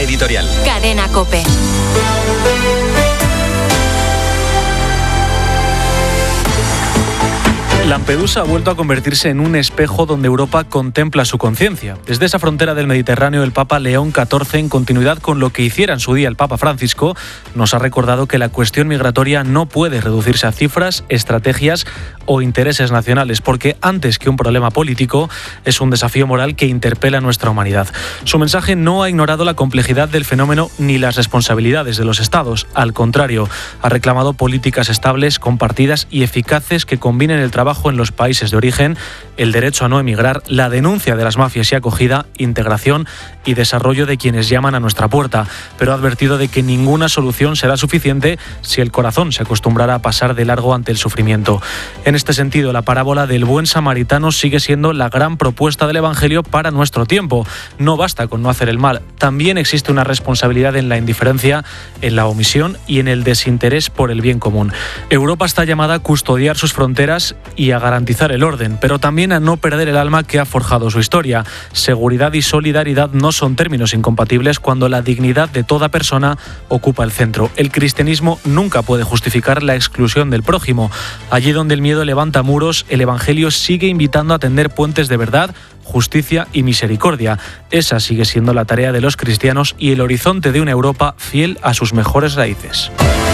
editorial. Cadena COPE. Lampedusa ha vuelto a convertirse en un espejo donde Europa contempla su conciencia. Desde esa frontera del Mediterráneo, el Papa León XIV, en continuidad con lo que hiciera en su día el Papa Francisco, nos ha recordado que la cuestión migratoria no puede reducirse a cifras, estrategias o intereses nacionales, porque antes que un problema político, es un desafío moral que interpela a nuestra humanidad. Su mensaje no ha ignorado la complejidad del fenómeno ni las responsabilidades de los Estados. Al contrario, ha reclamado políticas estables, compartidas y eficaces que combinen el trabajo en los países de origen, el derecho a no emigrar, la denuncia de las mafias y acogida, integración y desarrollo de quienes llaman a nuestra puerta, pero ha advertido de que ninguna solución será suficiente si el corazón se acostumbrara a pasar de largo ante el sufrimiento. En este sentido, la parábola del buen samaritano sigue siendo la gran propuesta del Evangelio para nuestro tiempo. No basta con no hacer el mal, también existe una responsabilidad en la indiferencia, en la omisión y en el desinterés por el bien común. Europa está llamada a custodiar sus fronteras y a garantizar el orden, pero también a no perder el alma que ha forjado su historia. Seguridad y solidaridad no son términos incompatibles cuando la dignidad de toda persona ocupa el centro. El cristianismo nunca puede justificar la exclusión del prójimo. Allí donde el miedo levanta muros, el Evangelio sigue invitando a tender puentes de verdad, justicia y misericordia. Esa sigue siendo la tarea de los cristianos y el horizonte de una Europa fiel a sus mejores raíces.